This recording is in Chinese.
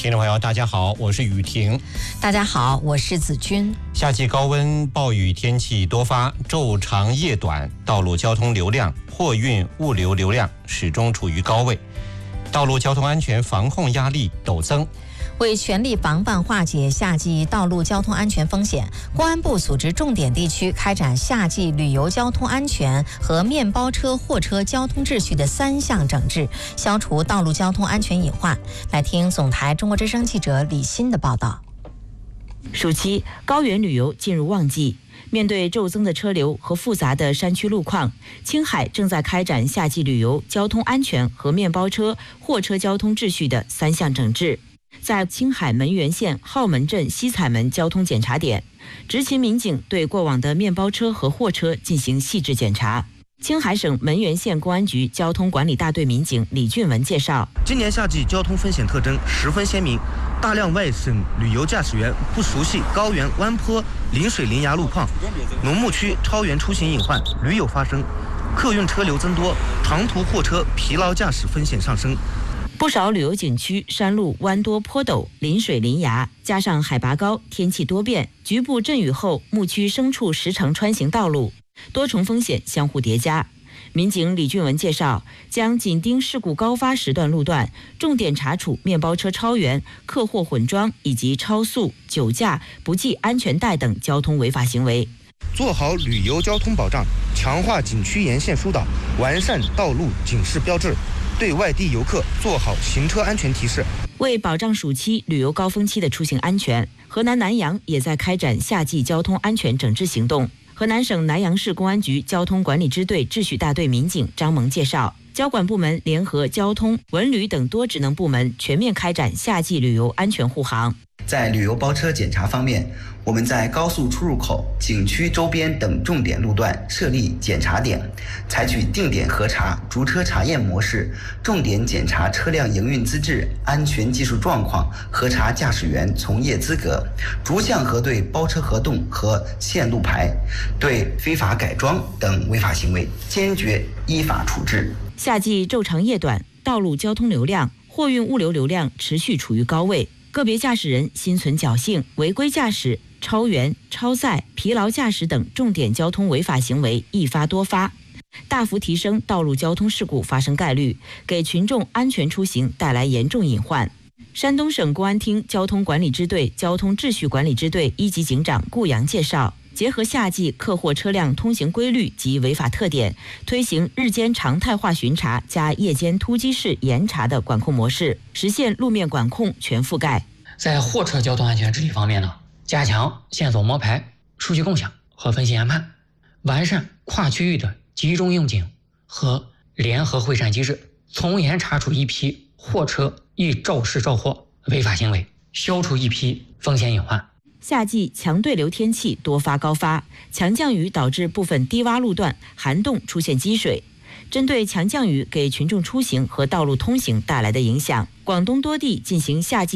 听众朋友，大家好，我是雨婷。 大家好，我是子君。 夏季高温暴雨天气多发，昼长夜短，道路交通流量、货运物流流量始终处于高位，道路交通安全防控压力陡增。 为全力防范化解夏季道路交通安全风险，公安部组织重点地区开展夏季旅游交通安全和面包车、货车交通秩序的3项整治，消除道路交通安全隐患。来听总台中国之声记者李欣的报道。 暑期高原旅游进入旺季，面对骤增的车流和复杂的山区路况，青海正在开展夏季旅游交通安全和面包车、货车交通秩序的3项整治。在青海门源县浩门镇西彩门交通检查点，执勤民警对过往的面包车和货车进行细致检查。青海省门源县公安局交通管理大队民警李俊文介绍， 今年夏季交通风险特征十分鲜明，大量外省旅游驾驶员不熟悉高原、弯坡、临水临崖路况，农牧区超员出行隐患屡有发生，客运车流增多，长途货车疲劳驾驶风险上升。 不少旅游景区山路弯多坡陡，临水临崖，加上海拔高，天气多变，局部阵雨后牧区牲畜时常穿行道路，多重风险相互叠加。民警李俊文介绍，将紧盯事故高发时段路段，重点查处面包车超员、客货混装以及超速、酒驾、不系安全带等交通违法行为。 做好旅游交通保障，强化景区沿线疏导，完善道路警示标志，对外地游客做好行车安全提示。 为保障暑期旅游高峰期的出行安全，河南南阳也在开展夏季交通安全整治行动。河南省南阳市公安局交通管理支队秩序大队民警张萌介绍，交管部门联合交通、文旅等多职能部门全面开展夏季旅游安全护航。 在旅游包车检查方面，我们在高速出入口、景区周边等重点路段设立检查点，采取定点核查、逐车查验模式，重点检查车辆营运资质、安全技术状况，核查驾驶员从业资格，逐项核对包车合同和线路牌，对非法改装等违法行为坚决依法处置。 夏季昼长夜短，道路交通流量、货运物流流量持续处于高位，个别驾驶人心存侥幸，违规驾驶、超员、超载、疲劳驾驶等重点交通违法行为一发多发，大幅提升道路交通事故发生概率，给群众安全出行带来严重隐患。山东省公安厅交通管理支队交通秩序管理支队1级警长顾阳介绍，结合夏季客货车辆通行规律及违法特点，推行日间常态化巡查加夜间突击式严查的管控模式，实现路面管控全覆盖。 在货车交通安全治理方面呢，加强线索摸排、数据共享和分析研判，完善跨区域的集中用警和联合会战机制，从严查处一批货车易肇事肇祸违法行为，消除一批风险隐患。 夏季强对流天气多发高发，强降雨导致部分低洼路段涵洞出现积水。针对强降雨给群众出行和道路通行带来的影响，广东多地进行夏季